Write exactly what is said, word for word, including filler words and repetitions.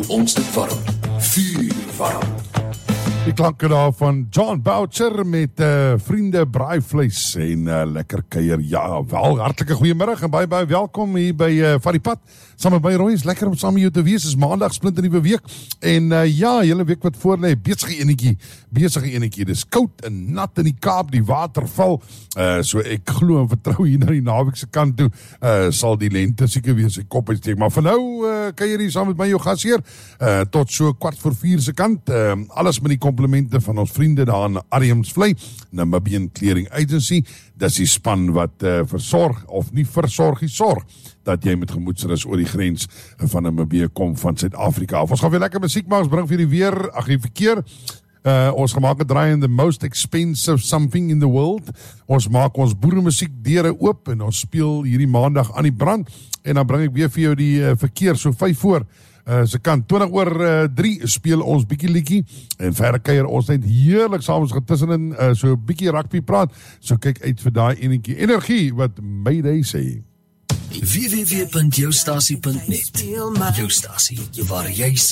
ons dit warm. Vuur warm. Die klanke daar van John Boucher met uh, vriende braaivleis en uh, lekker kuier. Ja, wel, hartelike goeiemiddag en baie baie welkom hier by uh, Van die Pad. Saam met my Roy, is lekker om saam met jou te wees. Is maandag, splinte nuwe week. En uh, ja, hele week wat voor lê, besige enetjie, besige enetjie. Dis koud en nat in die Kaap, die water val. Uh, so ek glo en vertrou hier na die naweekse kant toe, uh, sal die lente seker weer sy kop uitsteek. Maar vir nou uh, kan jy hier saam met my jou gasheer, uh, tot so kwart voor vier se kant. Uh, alles met die komplimente van ons vriende daar in Arnhems Vlei, Namibian Clearing Agency. Dis die span wat uh, versorg, of nie versorg, die sorg, dat jy met gemoedsrus oor die grens van Namibië kom van Suid-Afrika. Of ons gaan weer lekker muziek maak, ons bring vir die weer, ag die verkeer. Uh, ons gemaak het draai in the most expensive something in the world. Ons maak ons boeremusiek deure oop en ons speel hierdie maandag aan die brand. En dan bring ek weer vir jou die uh, verkeer, so vyf voor. Uh, se kan twintig oor drie speel ons bietjie liedjie en verder kuier ons net heerlik saam, ons gaan tussenin uh, so bietjie rugby praat, so kyk uit vir daai enetjie energie wat Mayday sê. w w w punt jou stasie punt net. Jou stasie, waar jy